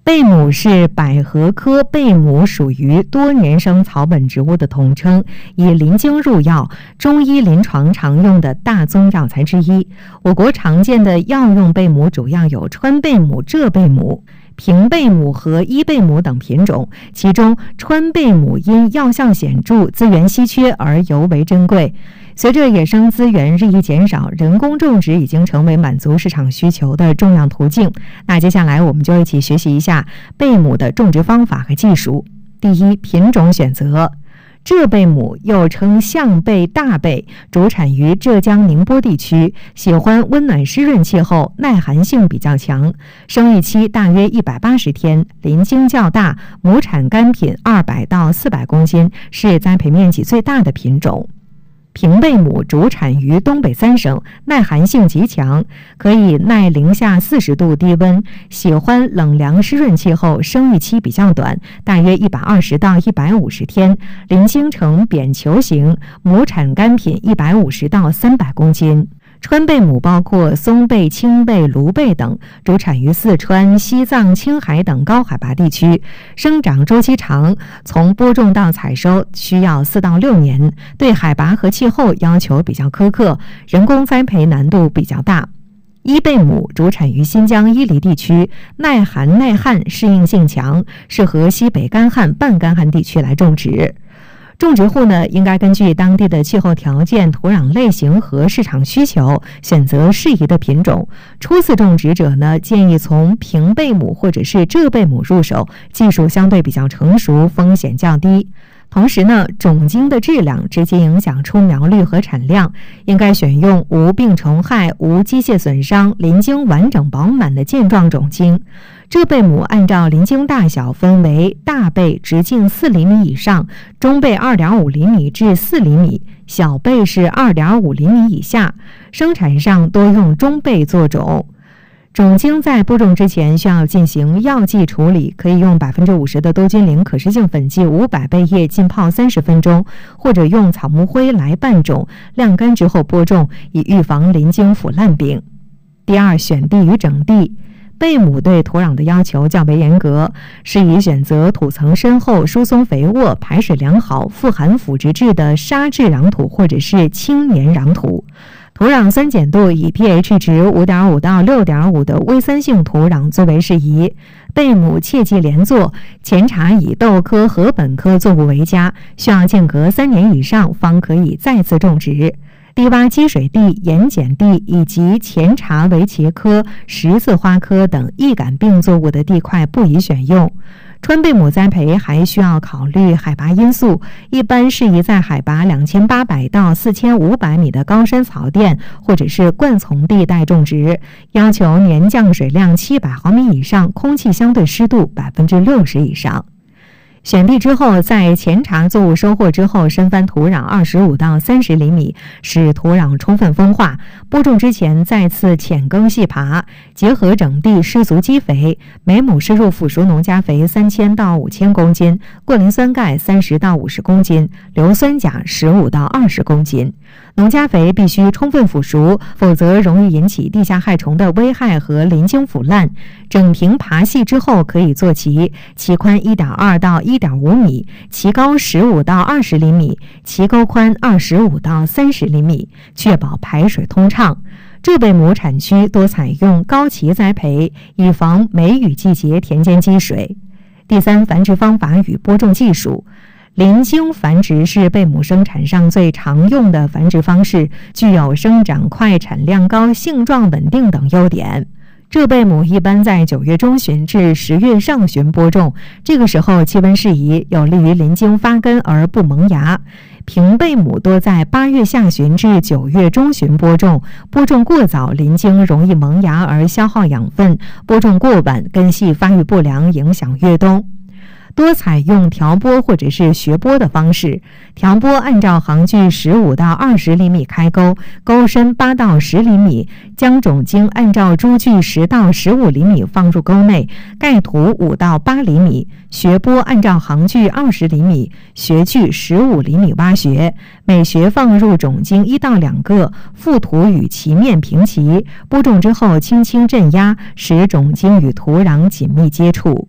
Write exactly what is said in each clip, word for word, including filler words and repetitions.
贝母是百合科贝母属于多年生草本植物的统称，以临经入药，中医临床常用的大宗药材之一。我国常见的药用贝母主要有川贝母、浙贝母、平贝母和伊贝母等品种，其中川贝母因药效显著、资源稀缺而尤为珍贵。随着野生资源日益减少，人工种植已经成为满足市场需求的重要途径。那接下来我们就一起学习一下贝母的种植方法和技术。第一，品种选择。浙贝母又称象贝、大贝，主产于浙江宁波地区，喜欢温暖湿润气候，耐寒性比较强，生育期大约一百八十天，鳞茎较大，亩产干品二百到四百公斤，是栽培面积最大的品种。平贝母主产于东北三省，耐寒性极强，可以耐零下四十度低温，喜欢冷凉湿润气候，生育期比较短，大约一百二十到一百五十天，鳞茎呈扁球形，亩产干品一百五十到三百公斤。川贝母包括松贝、青贝、芦贝等，主产于四川、西藏、青海等高海拔地区，生长周期长，从播种到采收需要四到六年，对海拔和气候要求比较苛刻，人工栽培难度比较大。伊贝母主产于新疆伊犁地区，耐寒耐旱，适应性强，适合西北干旱、半干旱地区来种植。种植户呢，应该根据当地的气候条件、土壤类型和市场需求，选择适宜的品种。初次种植者呢，建议从平贝母或者是浙贝母入手，技术相对比较成熟，风险较低。同时呢，种茎的质量直接影响出苗率和产量，应该选用无病虫害、无机械损伤、鳞茎完整饱满的健壮种茎。浙贝母按照鳞茎大小分为大贝直径四厘米以上，中贝二点五厘米至四厘米，小贝是二点五厘米以下。生产上多用中贝做种。种茎在播种之前需要进行药剂处理，可以用百分之五十的多菌灵可食性粉剂五百倍液浸泡三十分钟，或者用草木灰来拌种，晾干之后播种，以预防鳞茎腐烂病。第二，选地与整地。贝母对土壤的要求较为严格，适宜选择土层深厚、疏松肥沃、排水良好、富含腐殖质的沙质壤土或者是青黏壤土。土壤酸碱度以 pH 值 五点五 到 六点五 的微酸性土壤最为适宜。贝母切忌连作，前茬以豆科和本科作物为佳，需要间隔三年以上方可以再次种植。低洼积水地、盐碱地以及前茬为茄科、十字花科等易感病作物的地块不宜选用。川贝母栽培还需要考虑海拔因素，一般适宜在海拔两千八百到四千五百米的高山草甸或者是灌丛地带种植，要求年降水量七百毫米以上，空气相对湿度百分之六十以上。选地之后，在前茬作物收获之后，深翻土壤二十五到三十厘米，使土壤充分风化。播种之前再次浅耕细耙，结合整地，施足基肥，每亩施入腐熟农家肥三千到五千公斤，过磷酸钙三十到五十公斤，硫酸钾十五到二十公斤。农家肥必须充分腐熟，否则容易引起地下害虫的危害和鳞茎腐烂。整平耙细之后可以做畦，畦宽 一点二 到 一点五 米，畦高十五到二十厘米，畦沟宽二十五到三十厘米，确保排水通畅。浙贝母产区多采用高畦栽培，以防梅雨季节田间积水。第三，繁殖方法与播种技术。鳞茎繁殖是贝母生产上最常用的繁殖方式，具有生长快、产量高、性状稳定等优点。浙贝母一般在九月中旬至十月上旬播种，这个时候气温适宜，有利于鳞茎发根而不萌芽。平贝母多在八月下旬至九月中旬播种，播种过早，鳞茎容易萌芽而消耗养分；播种过晚，根系发育不良，影响越冬。多采用调播或者是学播的方式。调播按照行距十五到二十厘米开沟，沟深八到十厘米，将种茎按照株距十到十五厘米放入沟内，盖土五到八厘米。学播按照行距二十厘米，学距十五厘米挖穴，每穴放入种茎一到两个，覆土与其面平齐。播种之后轻轻镇压，使种茎与土壤紧密接触。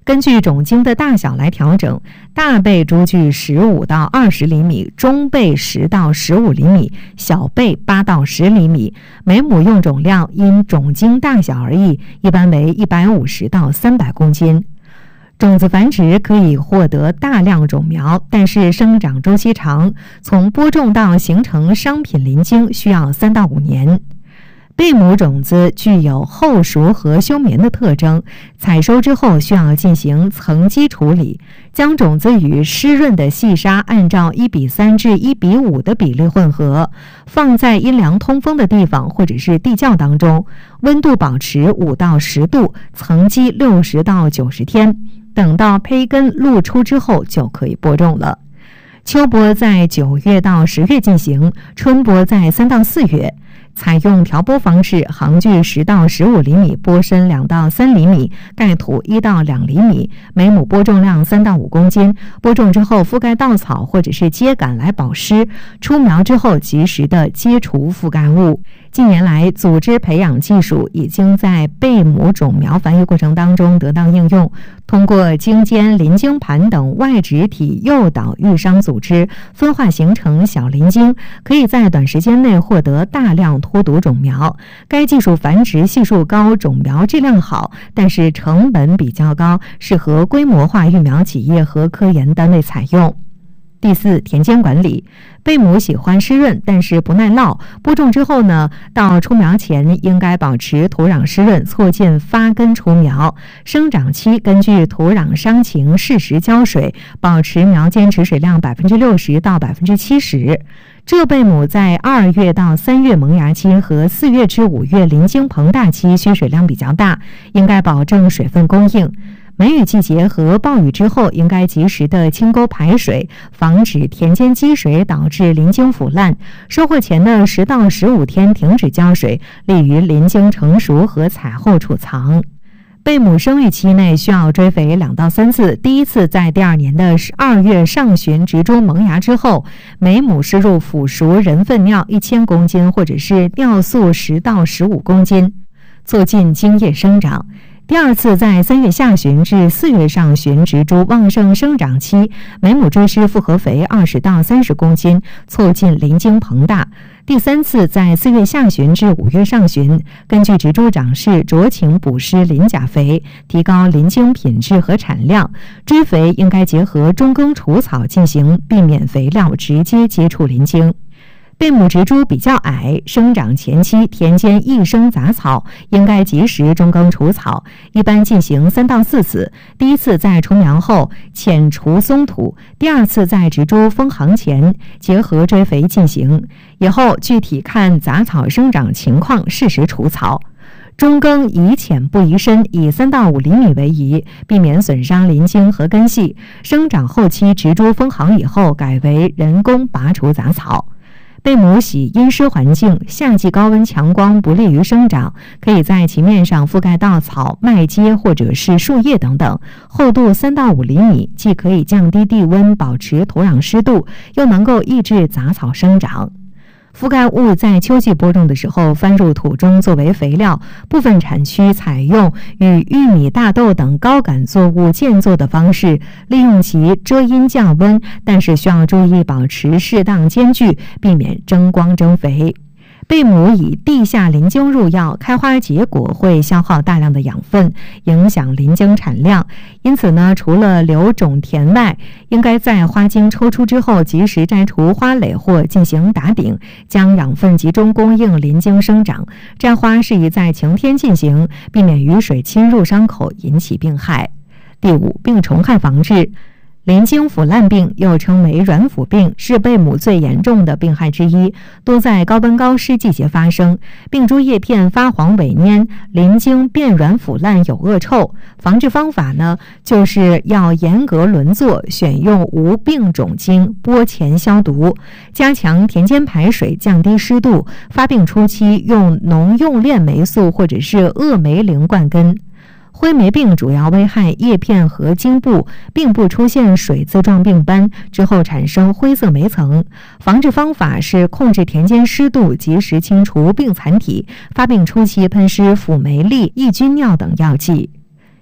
根据种茎的大小来调整，大倍株距十五到二十厘米，中倍十到十五厘米，小倍八到十厘米。每亩用种量因种茎大小而异，一般为一百五十到三百公斤。种子繁殖可以获得大量种苗，但是生长周期长，从播种到形成商品鳞茎需要三到五年。贝母种子具有后熟和休眠的特征，采收之后需要进行层基处理，将种子与湿润的细沙按照一比三至一比五的比例混合，放在阴凉通风的地方或者是地窖当中，温度保持五到十度，层基六十到九十天，等到胚根露出之后就可以播种了。秋播在九月到十月进行，春播在三到四月。采用调播方式，行距十到十五厘米，播深两到三厘米，盖土一到两厘米，每亩播种量三到五公斤。播种之后覆盖稻草或者是秸秆来保湿，出苗之后及时的揭除覆盖物。近年来，组织培养技术已经在贝母种苗繁育过程当中得到应用。通过茎尖、鳞茎盘等外植体诱导育伤组织分化形成小鳞茎，可以在短时间内获得大量脱毒种苗。该技术繁殖系数高，种苗质量好，但是成本比较高，适合规模化育苗企业和科研单位采用。第四，田间管理。贝母喜欢湿润，但是不耐涝。播种之后呢，到出苗前应该保持土壤湿润，错间发根出苗。生长期根据土壤伤情适时浇水，保持苗间持水量百分之六十到百分之七十。这贝母在二月到三月萌芽期和四月至五月鳞茎膨大期需水量比较大，应该保证水分供应。梅雨季节和暴雨之后，应该及时的清沟排水，防止田间积水导致鳞茎腐烂。收获前的十到十五天停止浇水，利于鳞茎成熟和采后储藏。贝母生育期内需要追肥两到三次，第一次在第二年的二月上旬植株萌芽之后，每亩施入腐熟人粪尿一千公斤，或者是尿素十到十五公斤，促进茎叶生长。第二次在三月下旬至四月上旬植株旺盛生长期，每亩追施复合肥二十到三十公斤，促进鳞茎膨大。第三次在四月下旬至五月上旬，根据植株长势酌情补施磷钾肥，提高鳞茎品质和产量。追肥应该结合中耕除草进行，避免肥料直接接触鳞茎。贝母植株比较矮，生长前期田间易生杂草，应该及时中耕除草，一般进行三到四次。第一次在除苗后浅除松土，第二次在植株封行前结合追肥进行，以后具体看杂草生长情况适时除草。中耕宜浅不宜深，以三到五厘米为宜，避免损伤鳞茎和根系。生长后期植株封行以后，改为人工拔除杂草。贝母喜阴湿环境，夏季高温强光不利于生长，可以在其面上覆盖稻草、麦秸或者是树叶等等，厚度三到五厘米，既可以降低地温，保持土壤湿度，又能够抑制杂草生长。覆盖物在秋季播种的时候翻入土中作为肥料，部分产区采用与玉米、大豆等高杆作物间作的方式，利用其遮阴降温，但是需要注意保持适当间距，避免争光争肥。贝母以地下鳞茎入药，开花结果会消耗大量的养分，影响鳞茎产量。因此呢，除了留种田外，应该在花茎抽出之后及时摘除花蕾或进行打顶，将养分集中供应鳞茎生长。摘花适宜在晴天进行，避免雨水侵入伤口引起病害。第五，病虫害防治。鳞茎腐烂病又称为软腐病，是贝母最严重的病害之一，多在高温高湿季节发生。病株叶片发黄萎蔫，鳞茎变软腐烂，有恶臭。防治方法呢，就是要严格轮作，选用无病种茎，播前消毒，加强田间排水，降低湿度。发病初期用农用链霉素或者是恶霉灵灌根。灰霉病主要危害叶片和茎部，并不出现水渍状病斑，之后产生灰色霉层。防治方法是控制田间湿度，及时清除病残体。发病初期喷施辅酶粒、抑菌尿等药剂。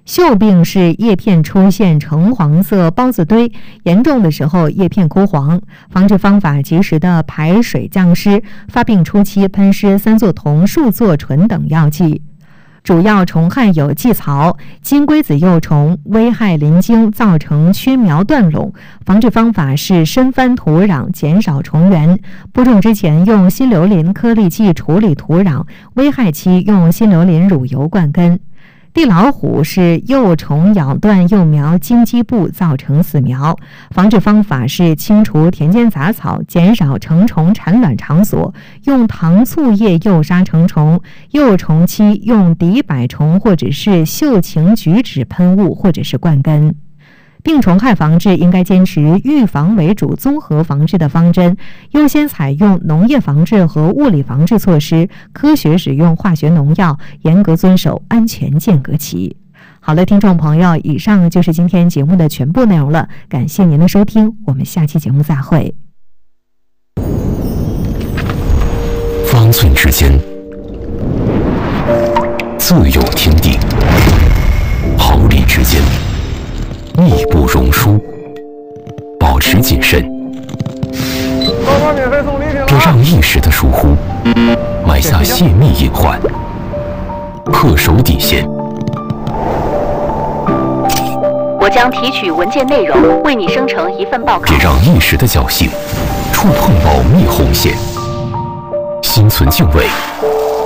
锈病是叶片出现橙黄色孢子堆，严重的时候叶片枯黄。防治方法：及时的排水降湿，发病初期喷施三唑酮、数唑醇等药剂。主要虫害有寄草、金龟子幼虫，危害鳞茎，造成缺苗断垄。防治方法是深翻土壤，减少虫源。播种之前用新硫磷颗粒剂处理土壤，危害期用新硫磷乳油灌根。地老虎是幼虫咬断幼苗茎基部，造成死苗。防治方法是清除田间杂草，减少成虫产卵场所，用糖醋液诱杀成虫。幼虫期用敌百虫或者是秀腈菊酯喷雾，或者是灌根。病虫害防治应该坚持预防为主、综合防治的方针，优先采用农业防治和物理防治措施，科学使用化学农药，严格遵守安全间隔期。好了，听众朋友，以上就是今天节目的全部内容了，感谢您的收听，我们下期节目再会。 方寸之间自有天地，毫厘之间密不容疏，保持谨慎，别让一时的疏忽埋下泄密隐患，恪守底线。 我将提取文件内容，为你生成一份报告。 别让一时的侥幸触碰保密红线，心存敬畏，